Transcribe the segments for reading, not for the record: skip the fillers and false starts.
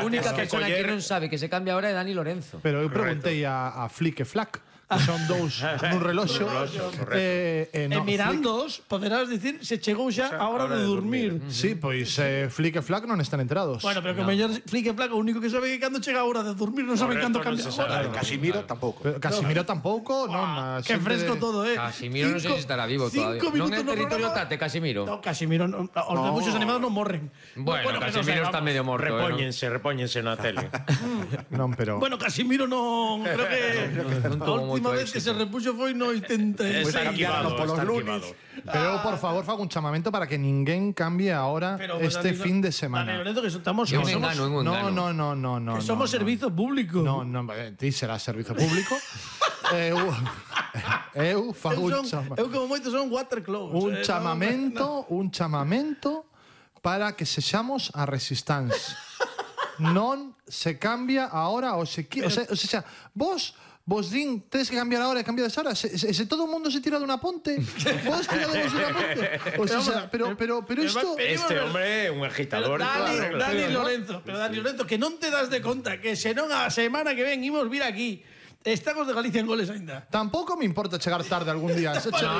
A única persona que non sabe que se cambia ahora é Dani Lorenzo. Pero eu preguntei a Flick e Flack, que son dous nun reloxo. Mirándoos, poderás dicir se chegou xa a hora de dormir. Sí, pois Flick e Flack non están enterados. Bueno, pero que o mellor Flick e Flack o único que sabe que cando chega a hora de dormir non sabe cando cambia a hora. Casimiro tampouco. Casimiro tampouco, non. Que fresco todo, Casimiro non sei se estará vivo todavía. Non é territorio Tate, Casimiro. No, Casimiro, os debuxos animados non morren. Bueno, Casimiro está medio morto. Repóñense na tele. Non, pero Bueno, Casimiro non, creo que a última vez que se repuxo foi no 86. Está activado polos está lunes. activado. Pero eu, por favor, fago un chamamento para que ninguén cambie ahora este fin de semana. Dani Lorenzo, que estamos É un engano, é un engano. No. que somos servizo público. No, ti será servizo público. Eu fago Eu como moito son waterclose. un chamamento para que sexamos a Resistance. Non se cambia ahora o sea, vos din, tedes que cambiar ahora e cambiar esa hora. Se todo o mundo se tira dunha ponte, vos tirademos dunha ponte. O sea, pero isto... Este hombre é un agitador. Dani Lorenzo, que non te das de conta que senón a semana que ven imos vir aquí. Estamos de Galicia en goles aínda. Tampouco me importa chegar tarde algún día.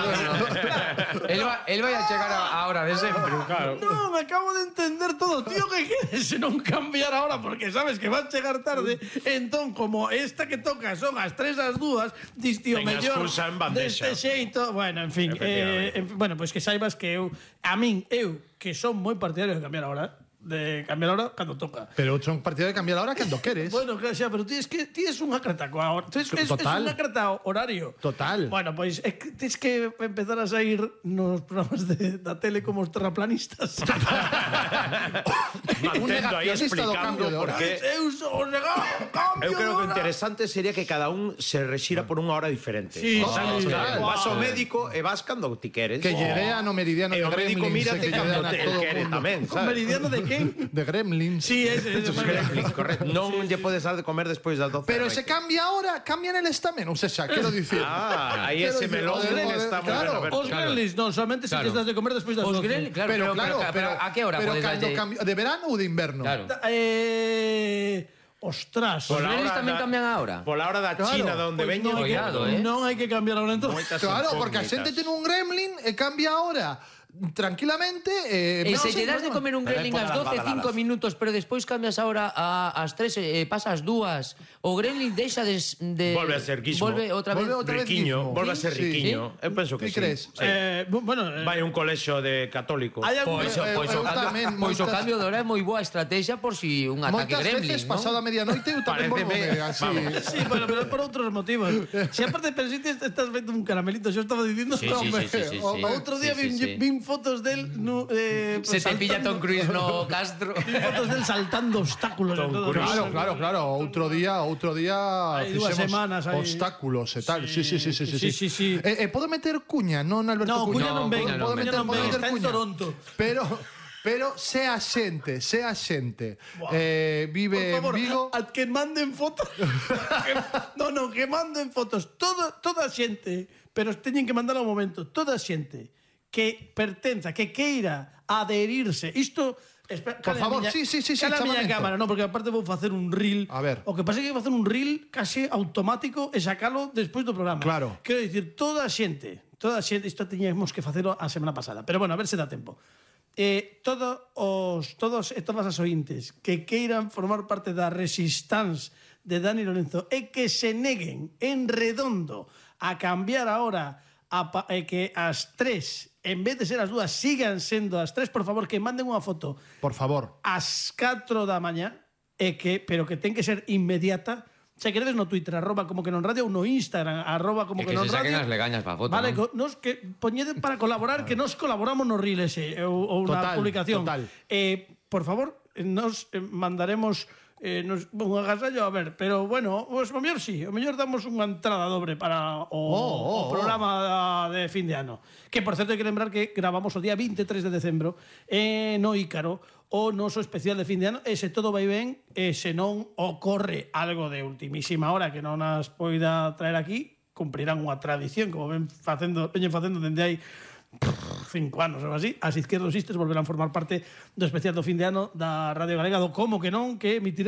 El vai a chegar a hora de sempre, claro. No, me acabo de entender todo. Tío, que quieres non cambiar ahora porque sabes que vas a chegar tarde. Entón, como esta que toca son as 3 as 2, dis, tío, Ten a mellor excusa en bandexa. deste xeito. Bueno, en fin. Bueno, pois que saibas que eu que son moi partidario de cambiar ahora, cando toca. Pero son partido de cambiar ahora cando queres. Bueno, claro, xa, pero ti es unha creta coa hora. Es unha creta horario. Total. Bueno, pois é que tens que empezar a sair nos programas da tele como os terraplanistas. Mantendo aí explicando por qué. Eu creo que o interesante sería que cada un se rexira por unha hora diferente. Sí, ¿sabes? claro. Vas ao médico e vas cando ti queres. Que llerea no meridiano E de o médico Gremlins. mírate cando el quere tamén, O sabes? meridiano de quen? De Gremlins. Sí, Correcto. Non lle podes dar de comer despois das 12. Pero se cambia ahora, cambian el estamen. O sea, quero dicir. Aí ese melón está moi ben aberto. Os gremlins, non, solamente se lles das de comer despois das 12. Os Gremlins, claro, pero a que hora podes darlle? ¿De verano ou de inverno? Claro. Ostras. Os Gremlins tamén cambian ahora. Pola hora da China de onde veñen. Non hai que cambiar ahora entón. Claro, porque a xente ten un gremlin e cambia ahora tranquilamente. E se lle das de comer un gremlin ás 12, 5 minutos, pero despois cambias ahora ás 3, pasas 2, o gremlin deixa de volve a ser guismo. Volve outra vez riquiño, volve a ser riquiño. Eu penso que sí. Crees? Bueno, vai un colexo de católico. Pois o cambio de hora é moi boa estrategia por si un ataque gremlin, moitas veces pasada medianoite eu tamén volvome así. Sí, bueno, pero por outros motivos. Se aparte persiste estás vendo un caramelito, yo estaba dicindo, outro día vin fotos del se te pilla Tom Cruise no Castro. Fotos del saltando obstáculos. Claro. Outro día fixemos obstáculos e tal. Sí. Podo meter cuña, non Alberto Cuña? No, Cuña non ven. Está en Toronto. Pero sea xente vive por favor, en Vigo. Que manden fotos. Que manden fotos. Toda xente, pero teñen que mandar ao momento. Toda xente que pertenza, que queira adherirse. Isto, por favor, sí, cala a miña cámara, non, porque aparte vou facer un reel. A ver. O que pasa é que vou facer un reel case automático e sacalo despois do programa. Claro. Quero dicir, toda a xente, isto teñamos que facelo a semana pasada, pero bueno, a ver se dá tempo. Todas as ointes que queiran formar parte da Resistance de Dani Lorenzo e que se neguen en redondo a cambiar ahora que as 3, en vez de ser as 2, sigan sendo as 3, por favor, que manden unha foto. Por favor. Ás 4 da mañá, pero que ten que ser inmediata. Se queredes no Twitter, @como que non radio, ou no Instagram, @como que non radio. Que se saquen as legañas para foto. Vale, nos que poñede para colaborar, que nos colaboramos no reel ese, ou na publicación. Total. Por favor, nos mandaremos un agasallo, a ver, pero bueno, pues o mellor damos unha entrada dobre para o programa de fin de ano. Que, por certo, hai que lembrar que gravamos o día 23 de decembro no Ícaro o noso especial de fin de ano, e se todo vai ben, e se non ocorre algo de ultimísima hora que non as poida traer aquí, cumprirán unha tradición, como veñen facendo dende hai 5 anos ou así. As izquierdos volverán formar parte do especial do fin de ano da Radio Galega do Como que non, que emitirá